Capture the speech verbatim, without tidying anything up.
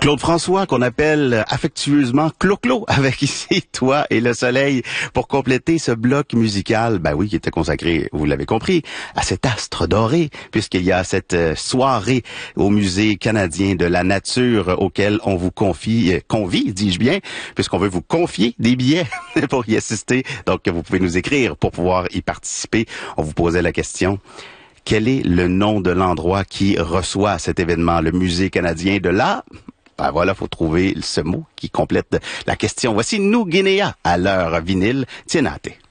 Claude François, qu'on appelle affectueusement Clo-Clo, avec ici Toi et le soleil, pour compléter ce bloc musical, ben oui, qui était consacré, vous l'avez compris, à cet astre doré, puisqu'il y a cette soirée au Musée canadien de la nature auquel on vous confie, euh, convie, dis-je bien, puisqu'on veut vous confier des billets pour y assister. Donc, vous pouvez nous écrire pour pouvoir y participer. On vous posait la question: quel est le nom de l'endroit qui reçoit cet événement, le Musée canadien de la... Ben voilà, faut trouver ce mot qui complète la question. Voici Nous Guinea à l'heure vinyle. Tienate.